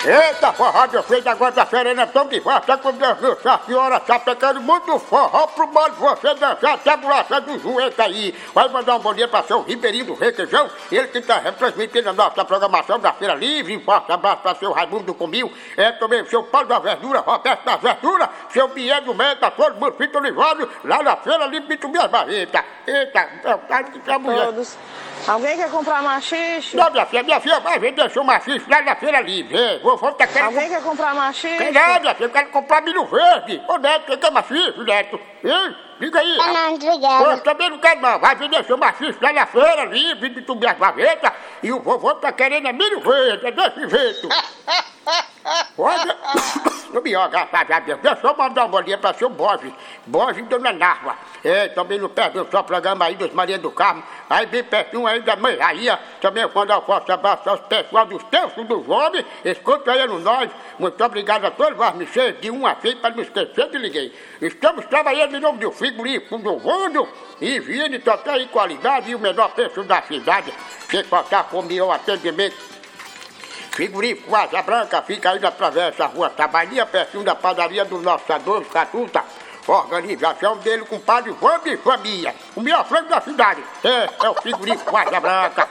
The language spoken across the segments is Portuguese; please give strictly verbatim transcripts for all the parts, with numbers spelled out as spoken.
Eita, forró de feito agora da Serena tão de vasta como Deus viu, a senhora tá pegando muito forró pro modo de você dançar até a bolacha do joelho aí. Vai mandar um bom dia pra seu Ribeirinho do Requeijão, ele que tá retransmitindo a nossa programação da Feira Livre. Um forte abraço pra seu Raimundo do Comil, é também seu Paulo da Verdura, Roberto da Verdura, seu Biel do Meta, todo mundo fica ligado lá na Feira Livre de minhas barretas. Eita, tá mulher. Todos. Alguém quer comprar machixe? Não, minha filha, minha filha vai vender seu machixe lá na Feira Livre. É, vou, vou tá querendo... Alguém quer comprar machixe? Não, minha filha, eu quero comprar milho verde. Ô, Neto, você quer machixe, Neto? Hein? Diga aí. Não, obrigado. Eu também não quero não. Vai vender seu machixe lá na Feira Livre de Tubias Barretas. E o vovô tá querendo é milho verde, é desse jeito. Olha, não me olha, deixa eu mandar uma bolinha pra seu Borges, Borges e Dona Narva. É, também não perde o seu programa aí dos Maria do Carmo. Aí bem pertinho aí da mãe Rainha. Também quando eu posso abraçar os pessoal dos terços dos homens, escuta aí no nós. Muito obrigado a todos, vai me ser de um a seis para não esquecer de liguei. Estamos trabalhando em nome do frigorífico do Rondo, higiene total e qualidade e o menor preço da cidade. Se faltar fome ou atendimento, frigorífico Asa Branca fica aí na travessa Rua Tabalia, pertinho da padaria do nosso Adolfo Catuta. Organização dele com o padre Vando e família. O melhor frango da cidade. É, é o frigorífico Asa Branca.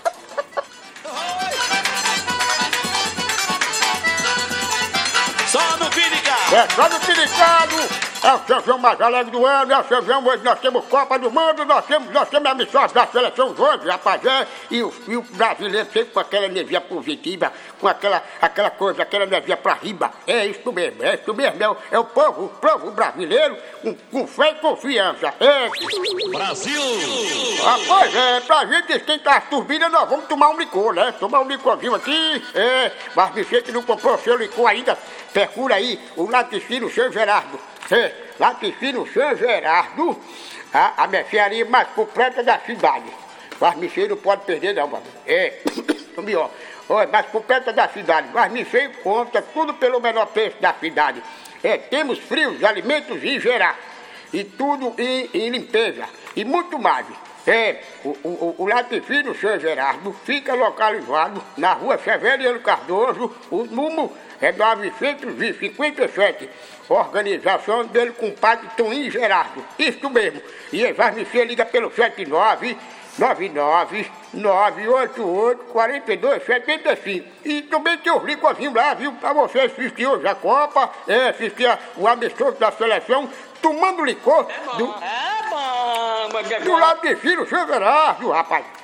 Só no Piricado! É só no Piricado! É o São João mais alegre do ano, é o São João, hoje nós temos Copa do Mundo, nós temos, nós temos a missão da seleção hoje, rapaz, é, e o, e o brasileiro sempre com aquela energia positiva, com aquela, aquela coisa, aquela energia pra riba. É isso mesmo, é isso mesmo, é o, é o povo, o povo brasileiro com, com fé e confiança. É. Brasil! Rapaz, é, pra gente esquentar as turbinas, nós vamos tomar um licor, né? Tomar um licorzinho aqui, é, mas você que não comprou seu licor ainda, procura aí o Laticínio São Gerardo. É, Laticínio São Gerardo, a, a mercearia mais completa da cidade. Mas você não pode perder não, mano. É, melhor. Olha, mais completa da cidade. Mas me sei conta, tudo pelo menor preço da cidade. É, temos frios, alimentos em geral. E tudo em, em limpeza. E muito mais. É, o, o, o Laticínio São Gerardo fica localizado na rua Severiano Cardoso, o número é novecentos e cinquenta e sete. Organização dele com o padre Toninho Gerardo. Isso mesmo. E ele vai me ser, liga pelo sete nove nove nove nove oito oito quatro dois sete cinco. E também tem os licorzinhos lá, viu? Pra você assistir hoje a Copa, é, assistir o amistoso da seleção, tomando licor É bom, do, é bom, mas é do bom. Laticínio São Gerardo, rapaz.